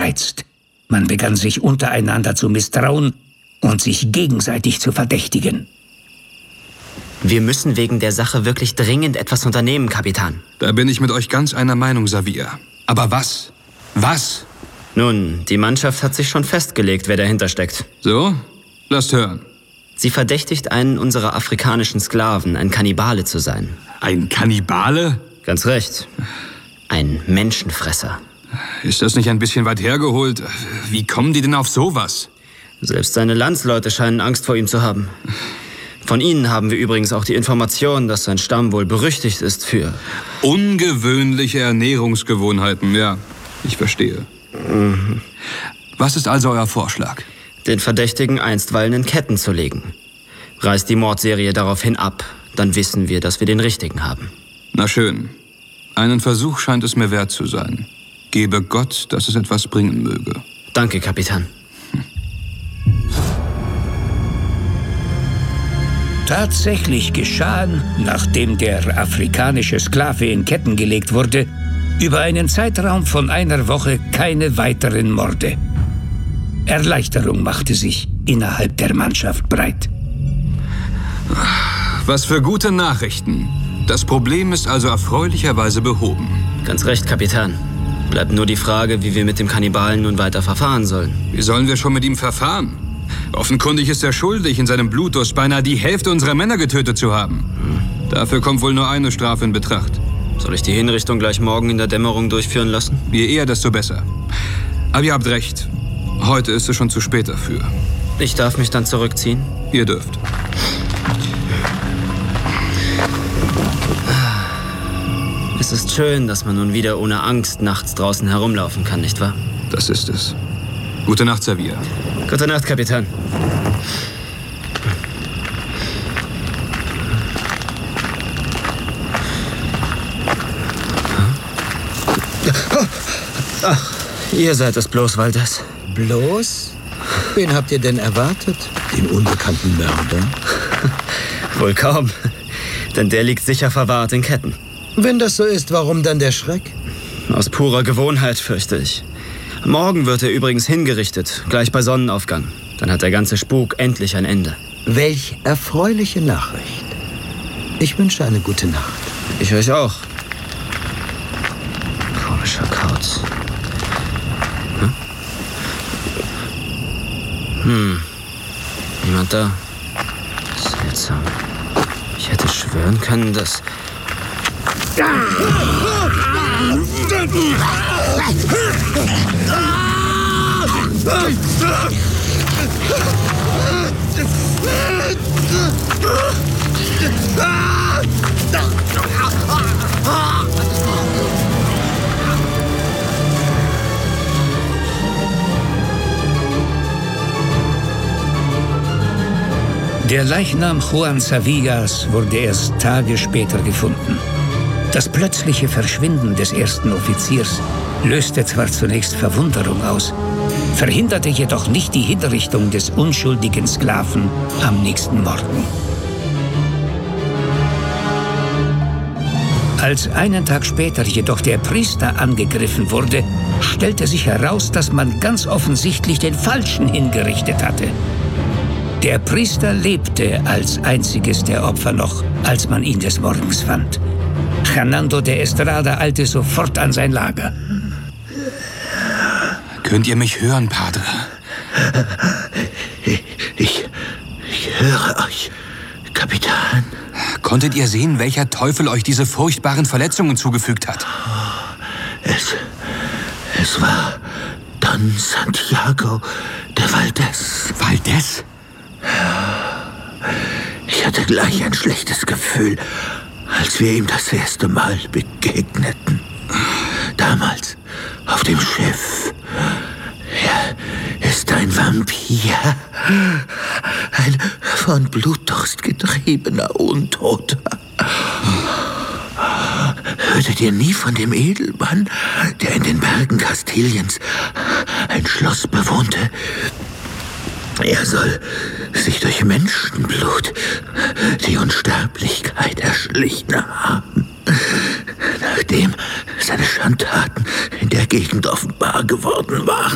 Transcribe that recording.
gereizt. Man begann sich untereinander zu misstrauen und sich gegenseitig zu verdächtigen. Wir müssen wegen der Sache wirklich dringend etwas unternehmen, Kapitän. Da bin ich mit euch ganz einer Meinung, Xavier. Aber was? Was? Nun, die Mannschaft hat sich schon festgelegt, wer dahinter steckt. So? Lasst hören. Sie verdächtigt einen unserer afrikanischen Sklaven, ein Kannibale zu sein. Ein Kannibale? Ganz recht. Ein Menschenfresser. Ist das nicht ein bisschen weit hergeholt? Wie kommen die denn auf sowas? Selbst seine Landsleute scheinen Angst vor ihm zu haben. Von ihnen haben wir übrigens auch die Information, dass sein Stamm wohl berüchtigt ist für... Ungewöhnliche Ernährungsgewohnheiten, ja. Ich verstehe. Mhm. Was ist also euer Vorschlag? Den Verdächtigen einstweilen in Ketten zu legen. Reißt die Mordserie daraufhin ab, dann wissen wir, dass wir den Richtigen haben. Na schön. Einen Versuch scheint es mir wert zu sein. Gebe Gott, dass es etwas bringen möge. Danke, Kapitän. Tatsächlich geschahen, nachdem der afrikanische Sklave in Ketten gelegt wurde, über einen Zeitraum von einer Woche keine weiteren Morde. Erleichterung machte sich innerhalb der Mannschaft breit. Was für gute Nachrichten. Das Problem ist also erfreulicherweise behoben. Ganz recht, Kapitän. Bleibt nur die Frage, wie wir mit dem Kannibalen nun weiter verfahren sollen. Wie sollen wir schon mit ihm verfahren? Offenkundig ist er schuldig, in seinem Blutdurst beinahe die Hälfte unserer Männer getötet zu haben. Dafür kommt wohl nur eine Strafe in Betracht. Soll ich die Hinrichtung gleich morgen in der Dämmerung durchführen lassen? Je eher, desto besser. Aber ihr habt recht. Heute ist es schon zu spät dafür. Ich darf mich dann zurückziehen? Ihr dürft. Es ist schön, dass man nun wieder ohne Angst nachts draußen herumlaufen kann, nicht wahr? Das ist es. Gute Nacht, Xavier. Gute Nacht, Kapitän. Ach, ihr seid es bloß, Valdez. Bloß? Wen habt ihr denn erwartet? Den unbekannten Mörder? Wohl kaum, denn der liegt sicher verwahrt in Ketten. Wenn das so ist, warum dann der Schreck? Aus purer Gewohnheit, fürchte ich. Morgen wird er übrigens hingerichtet, gleich bei Sonnenaufgang. Dann hat der ganze Spuk endlich ein Ende. Welch erfreuliche Nachricht. Ich wünsche eine gute Nacht. Ich euch auch. Komischer Kauz. Niemand da. Seltsam. Ich hätte schwören können, dass... Der Leichnam Juan Savillas wurde erst Tage später gefunden. Das plötzliche Verschwinden des ersten Offiziers löste zwar zunächst Verwunderung aus, verhinderte jedoch nicht die Hinrichtung des unschuldigen Sklaven am nächsten Morgen. Als einen Tag später jedoch der Priester angegriffen wurde, stellte sich heraus, dass man ganz offensichtlich den Falschen hingerichtet hatte. Der Priester lebte als einziges der Opfer noch, als man ihn des Morgens fand. Hernando de Estrada eilte sofort an sein Lager. Könnt ihr mich hören, Padre? Ich höre euch, Kapitän. Konntet ihr sehen, welcher Teufel euch diese furchtbaren Verletzungen zugefügt hat? Es war Don Santiago de Valdez. Valdez? Ich hatte gleich ein schlechtes Gefühl, als wir ihm das erste Mal begegneten. Damals auf dem Schiff. Er ist ein Vampir. Ein von Blutdurst getriebener Untoter. Hörtet ihr nie von dem Edelmann, der in den Bergen Kastiliens ein Schloss bewohnte? Er soll sich durch Menschenblut die Unsterblichkeit erschlichen haben, nachdem seine Schandtaten in der Gegend offenbar geworden waren.